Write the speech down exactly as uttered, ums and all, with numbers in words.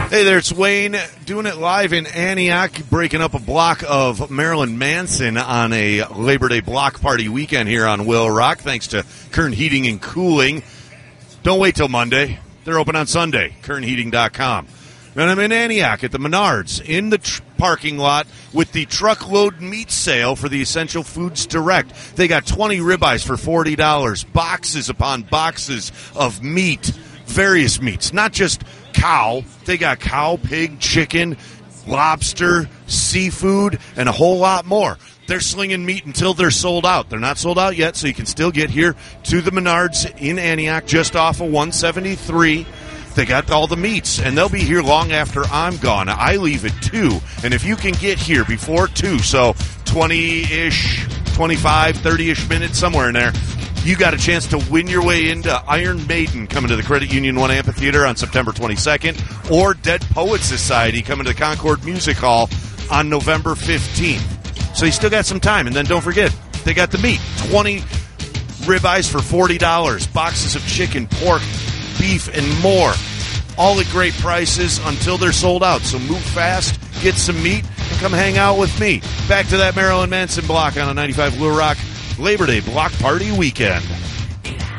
Hey there, it's Wayne doing it live in Antioch, breaking up a block of Marilyn Manson on a Labor Day block party weekend here on Will Rock, thanks to Kern Heating and Cooling. Don't wait till Monday. They're open on Sunday, kern heating dot com. And I'm in Antioch at the Menards in the tr- parking lot with the truckload meat sale for the Essential Foods Direct. They got twenty ribeyes for forty dollars, boxes upon boxes of meat, various meats, not just cow. They got cow, pig, chicken, lobster, seafood, and a whole lot more. They're slinging meat until they're sold out. They're not sold out yet, so you can still get here to the Menards in Antioch, just off of one seventy-three. They got all the meats, and they'll be here long after I'm gone. I leave at two, and if you can get here before two, so twenty-ish, twenty-five, thirty-ish minutes, somewhere in there, you got a chance to win your way into Iron Maiden coming to the Credit Union One Amphitheater on September twenty-second, or Dead Poets Society coming to the Concord Music Hall on November fifteenth. So you still got some time, and then don't forget, they got the meat, twenty ribeyes for forty dollars, boxes of chicken, pork, beef, and more. All at great prices until they're sold out. So move fast, get some meat, and come hang out with me. Back to that Marilyn Manson block on a ninety-five Will Rock Labor Day block party weekend.